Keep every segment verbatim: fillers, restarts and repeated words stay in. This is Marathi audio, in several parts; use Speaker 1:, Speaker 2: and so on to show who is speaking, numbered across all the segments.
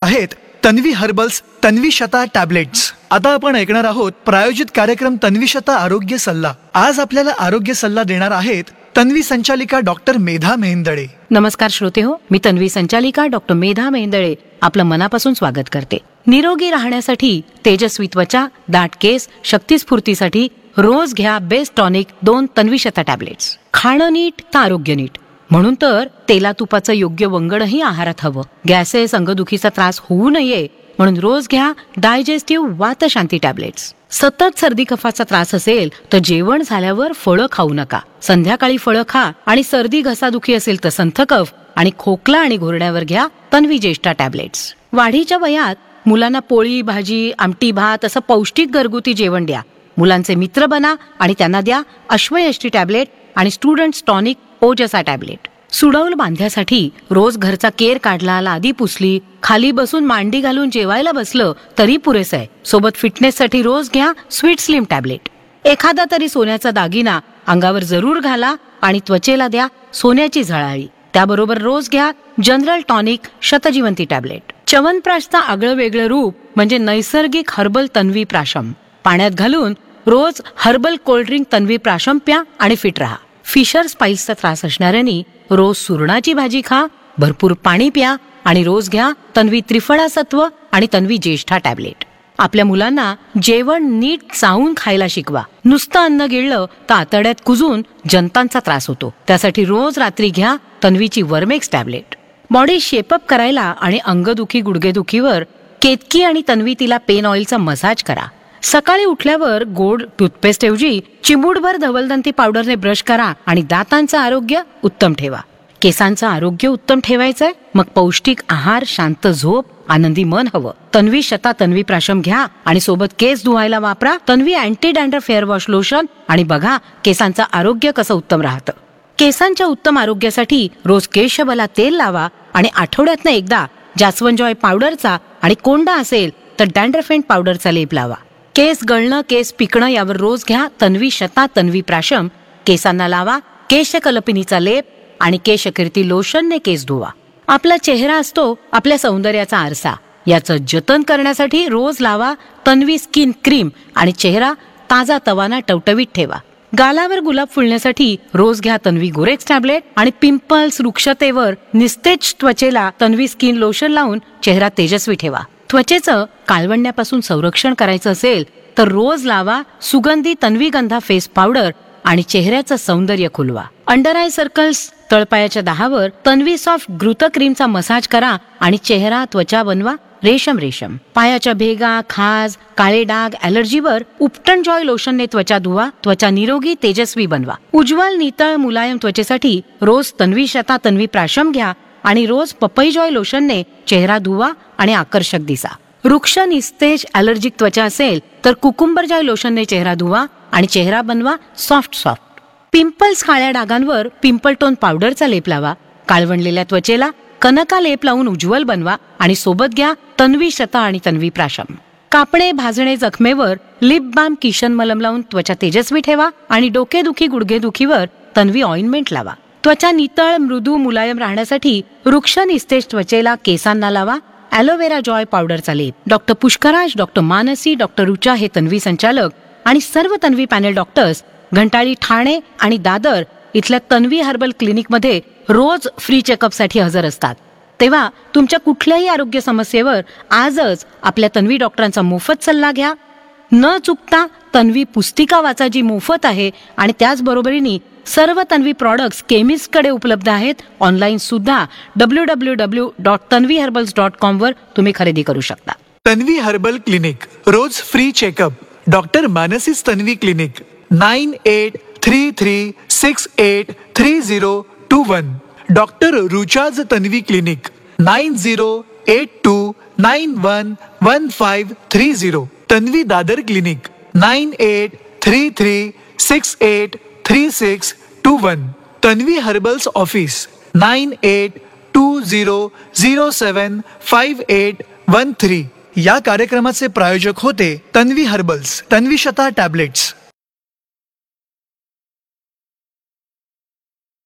Speaker 1: आहेत तन्वी हर्बल्स तन्वीशता टॅबलेट्स. आता आपण ऐकणार आहोत प्रायोजित कार्यक्रम तन्वीशता आरोग्य सल्ला. आज आपल्याला आरोग्य सल्ला देणार आहेत तन्वी संचालिका डॉक्टर मेधा मेहेंदळे.
Speaker 2: नमस्कार श्रोते हो, मी तन्वी संचालिका डॉक्टर मेधा मेहेंदळे आपलं मनापासून स्वागत करते. निरोगी राहण्यासाठी, तेजस्वी त्वचा, दाट केस, शक्तिस्फूर्तीसाठी रोज घ्या बेस्ट टॉनिक दोन तन्वीशता टॅबलेट्स. खाणं नीट तर आरोग्य नीट, म्हणून तर तेला तुपाचं योग्य वंगणही आहारात हवं. गॅसेस, अंगदुखीचा त्रास होऊ नये म्हणून रोज घ्या डायजेस्टिव्ह वातशांती टॅबलेट्स. सतत सर्दी कफाचा त्रास असेल तर जेवण झाल्यावर फळं खाऊ नका. संध्याकाळी फळं खा. आणि सर्दी घसादुखी असेल तर संथ कफ आणि खोकला आणि घोरण्यावर घ्या तन्वी ज्येष्ठा टॅबलेट्स. वाढीच्या वयात मुलांना पोळी भाजी, आमटी भात असं पौष्टिक घरगुती जेवण द्या. मुलांचे मित्र बना आणि त्यांना द्या अश्वयष्टी टॅबलेट आणि स्टुडंट्स टॉनिक ओजसा टॅबलेट. सुडौल बांध्यासाठी रोज घरचा केर काढला, लादी पुसली, खाली बसून मांडी घालून जेवायला बसलं तरी पुरेसं आहे. सोबत फिटनेससाठी रोज घ्या स्वीट स्लिम टॅबलेट. एखादा तरी सोन्याचा दागिना अंगावर जरूर घाला आणि त्वचेला द्या सोन्याची झळाळी. त्याबरोबर रोज घ्या जनरल टॉनिक शतजीवंती टॅबलेट. च्यवनप्राशचं आगळं वेगळं रूप म्हणजे नैसर्गिक हर्बल तन्वी प्राशम. पाण्यात घालून रोज हर्बल कोल्ड्रिंक तन्वी प्राशम प्या आणि फिट राहा. फिशर स्पाईल्सचा त्रास असणाऱ्यांनी रोज सुरणाची भाजी खा, भरपूर पाणी प्या आणि रोज घ्या तन्वी त्रिफळा सत्व आणि तन्वी ज्येष्ठा टॅबलेट. आपल्या मुलांना जेवण नीट चावून खायला शिकवा. नुसतं अन्न गिळलं तर आतड्यात कुजून जंतांचा त्रास होतो. त्यासाठी रोज रात्री घ्या तन्वीची वर्मेक्स टॅबलेट. बॉडी शेपअप करायला आणि अंगदुखी गुडघेदुखीवर केतकी आणि तन्वी तिला पेन ऑइलचा मसाज करा. सकाळी उठल्यावर गोड टूथपेस्ट ऐवजी चिमूटभर धवलदंती पावडरने ब्रश करा आणि दातांचं आरोग्य उत्तम ठेवा. केसांचं आरोग्य उत्तम ठेवायचंय मग पौष्टिक आहार, शांत झोप, आनंदी मन हवं. तन्वी शता तन्वी प्राशम घ्या आणि सोबत केस धुवायला वापरा Tanvi anti dandruff hair wash lotion आणि बघा केसांचं आरोग्य कसं उत्तम राहतं. केसांच्या उत्तम आरोग्यासाठी रोज केशबला तेल लावा आणि आठवड्यातनं एकदा जास्वंजॉय पावडरचा आणि कोंडा असेल तर डॅन्ड्रफेंट पावडरचा लेप लावा. केस गळणं, केस पिकणं यावर रोज घ्या तन्वी शता तन्वी प्राशम. केसांना लावा केशकलपिनीचा लेप आणि केशकीर्ती लोशनने केस धुवा. आपला चेहरा असतो आपल्या सौंदर्याचा आरसा. याचं जतन करण्यासाठी रोज लावा तन्वी स्किन क्रीम आणि चेहरा ताजा तवाना टवटवीत ठेवा. गालावर गुलाब फुलण्यासाठी रोज घ्या तन्वी गोरेक्स टॅबलेट आणि पिंपल्स, रुक्षतेवर निस्तेज त्वचेला तन्वी स्किन लोशन लावून चेहरा तेजस्वी ठेवा. त्वचेचं काळवंड्यापासून संरक्षण करायचं असेल तर रोज लावा सुगंधी तन्वी गंधा फेस पावडर आणि चेहऱ्याचं सौंदर्य खुलवा. Under eye circles, तळपायाच्या दाहावर Tanvi soft ग्रुत क्रीमचा massage करा आणि चेहरा त्वचा बनवा रेशम रेशम. पायाच्या भेगा, खाज, काळे डाग, ॲलर्जीवर उपटन जॉय लोशनने त्वचा धुवा. त्वचा निरोगी तेजस्वी बनवा. उज्ज्वल नितळ मुलायम त्वचेसाठी रोज तन्वी शता तन्वी प्राशम घ्या आणि रोज पपई जॉय लोशनने चेहरा धुवा आणि आकर्षक दिसा. वृक्ष निस्तेज ॲलर्जिक त्वचा असेल तर कुकुंबर जॉय लोशनने चेहरा धुवा आणि चेहरा बनवा सॉफ्ट सॉफ्ट. पिंपल्स, काळ्या डागांवर पिंपल टोन पावडरचा लेप लावा. काळवंडलेल्या त्वचेला कनका लेप लावून उज्ज्वल बनवा आणि सोबत घ्या तन्वी शता आणि तन्वी प्राशम. कापणे, भाजणे, जखमेवर लिप बाम, किशन मलम लावून त्वचा तेजस्वी ठेवा आणि डोकेदुखी, गुडघेदुखीवर तन्वी ऑइंटमेंट लावा. त्वचा नितळ, मृदू, मुलायम राहण्यासाठी वृक्ष निस्तेज त्वचेला, केसांना लावा ॲलोवेरा जॉय पावडरचा लेप. Doctor Pushkaraj, doctor Mansi, doctor Rucha हे तन्वी संचालक आणि सर्व तन्वी पॅनल डॉक्टर्स घंटाळी, ठाणे आणि दादर इथल्या तन्वी हर्बल क्लिनिकमध्ये रोज फ्री चेकअपसाठी हजर असतात. तेव्हा तुमच्या कुठल्याही आरोग्य समस्येवर आजच आपल्या तन्वी डॉक्टरांचा मोफत सल्ला घ्या. न चुकता तन्वी पुस्तिका वाचा जी मोफत आहे आणि त्याचबरोबरीने सर्व तन्वी प्रॉडक्ट्स केमिस्टकडे उपलब्ध आहेत. ऑनलाईन सुद्धा W W W dot Tanvi herbals dot com वर तुम्ही खरेदी करू शकता.
Speaker 1: Tanvi herbal clinic rose free checkup. Doctor मानसीस Tanvi clinic nine eight three three six eight three zero to one. Doctor रुचाज Tanvi clinic nine zero eight to nine one one five three zero. Tanvi Dadar clinic nine eight three three six eight three six to one. Tanvi herbals office nine eight to zero zero seven five eight one three. या कार्यक्रमाचे प्रायोजक होते तन्वी हर्बल्स तन्वीशता टॅबलेट्स.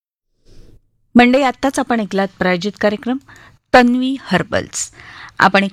Speaker 3: मंडळी, आत्ताच आपण ऐकलात प्रायोजित कार्यक्रम तन्वी हर्बल्स. आपण